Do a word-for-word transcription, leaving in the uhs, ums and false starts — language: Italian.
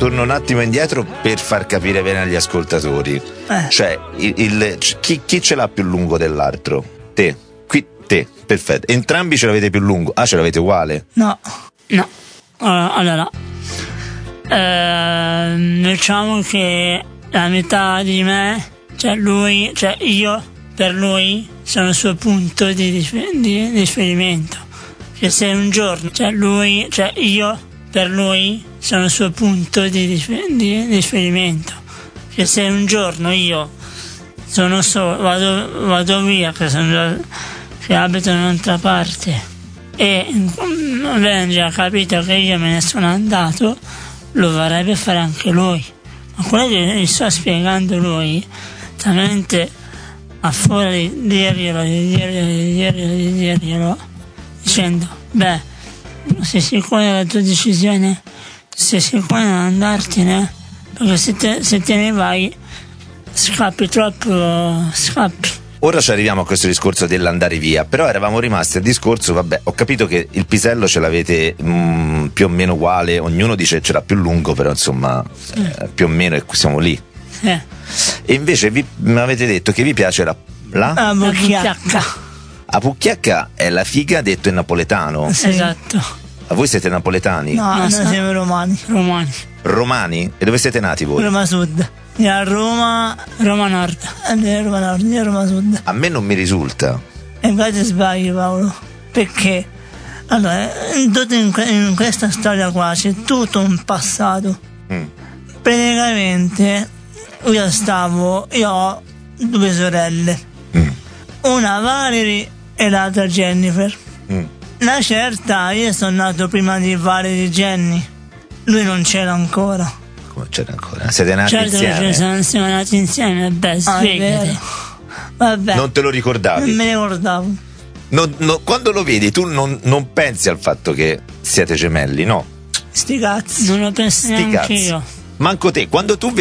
torno un attimo indietro per far capire bene agli ascoltatori. Eh. Cioè, il, il- chi, chi ce l'ha più lungo dell'altro? Te. Qui, te, perfetto. Entrambi ce l'avete più lungo. Ah, ce l'avete uguale? No, No, allora, allora eh, diciamo che la metà di me, cioè lui, cioè io per lui sono il suo punto di, rifer- di, di riferimento. Che se un giorno, cioè lui, cioè io per lui sono il suo punto di, rifer- di, di riferimento. Che se un giorno io sono solo, vado, vado via, che, sono, che abito in un'altra parte, e Benji ha capito che io me ne sono andato, lo vorrebbe fare anche lui. Ma quello che gli sto spiegando lui, talmente a fuori di dirglielo, di dirglielo, di dirglielo, di dirglielo, dicendo, beh, sei sicuro della tua decisione? Sei sicuro di non andartene? Perché se te, se te ne vai, scappi troppo, scappi. Ora ci arriviamo a questo discorso dell'andare via, però eravamo rimasti al discorso, vabbè, ho capito che il pisello ce l'avete mh, più o meno uguale, ognuno dice ce l'ha più lungo, però insomma eh, più o meno e siamo lì. Eh, E invece vi mi avete detto che vi piace la, la? la la bucchiacca. bucchiacca. La pucchiacca è la figa detto in napoletano. Sì. Esatto, A voi siete napoletani? No, No, noi sa- siamo romani. romani. Romani? E dove siete nati voi? Roma Sud. Io a Roma, Roma Nord. e lei a Roma Nord, io a Roma Sud. A me non mi risulta. E infatti sbagli, Paolo, perché allora, in, tutta in, que- in questa storia qua c'è tutto un passato. Mm. Praticamente io stavo, io ho due sorelle, Mm. una Valerie e l'altra Jennifer. Mm. La certa, io sono nato prima di Valerie e Jenny, lui non c'era ancora. Come c'era ancora? Siete nati Certo che insieme? ci siamo, siamo nati insieme, beh, Ah, è spiegati. vero. Vabbè, Non te lo ricordavi? non me ne ricordavo. Non- no, quando lo vedi tu non, non pensi al fatto che siete gemelli, no? Sti cazzi. Non lo penso Sti neanche cazzi. io. Manco te, quando tu